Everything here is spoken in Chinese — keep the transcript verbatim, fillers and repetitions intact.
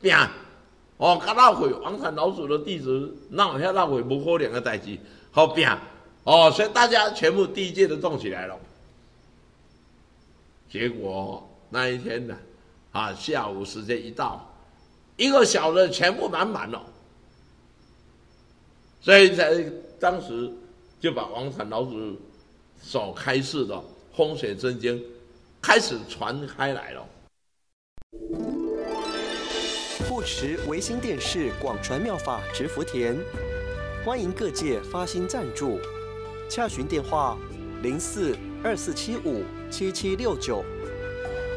拼哦，甲闹鬼王禅老祖的弟子，哪有遐闹鬼不可能的代志，好拼哦，所以大家全部第一届都动起来了。结果那一天呢，啊，下午时间一到，一个小时全部满满了，所以才当时就把王禅老祖所开示的《风水真经》开始传开来了。 护持维新电视广传妙法植福田，欢迎各界发心赞助，洽询电话零四二四七五七七六九。